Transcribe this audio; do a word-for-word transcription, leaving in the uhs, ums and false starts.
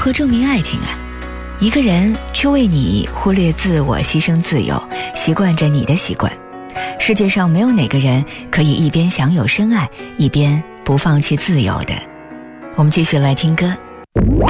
何证明爱情啊？一个人却为你忽略自我，牺牲自由，习惯着你的习惯。世界上没有哪个人可以一边享有深爱，一边不放弃自由的。我们继续来听歌。